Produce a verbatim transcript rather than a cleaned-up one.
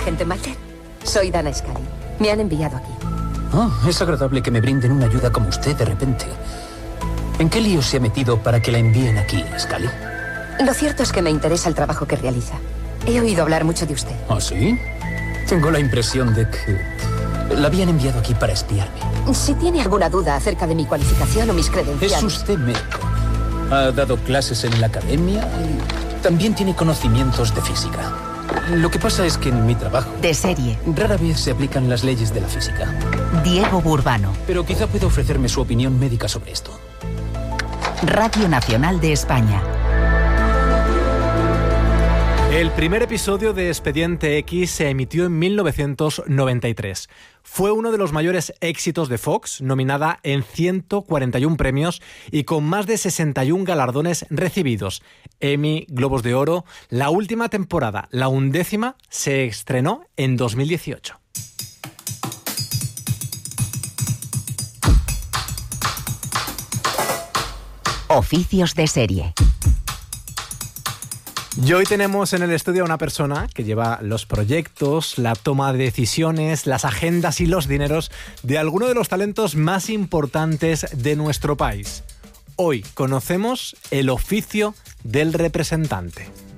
agente Mulder. Soy Dana Scully. Me han enviado aquí. Oh, es agradable que me brinden una ayuda como usted de repente. ¿En qué lío se ha metido para que la envíen aquí, Scully? Lo cierto es que me interesa el trabajo que realiza. He oído hablar mucho de usted. ¿Ah, sí? Tengo la impresión de que la habían enviado aquí para espiarme. Si tiene alguna duda acerca de mi cualificación o mis credenciales... Es usted médico. Ha dado clases en la academia y también tiene conocimientos de física. Lo que pasa es que en mi trabajo... De serie. Rara vez se aplican las leyes de la física. Diego Burbano. Pero quizá pueda ofrecerme su opinión médica sobre esto. Radio Nacional de España. El primer episodio de Expediente X se emitió en mil novecientos noventa y tres. Fue uno de los mayores éxitos de Fox, nominada en ciento cuarenta y uno premios y con más de sesenta y uno galardones recibidos. Emmy, Globos de Oro. La última temporada, la undécima, se estrenó en dos mil dieciocho. Oficios de serie. Y hoy tenemos en el estudio a una persona que lleva los proyectos, la toma de decisiones, las agendas y los dineros de algunos de los talentos más importantes de nuestro país. Hoy conocemos el oficio del representante.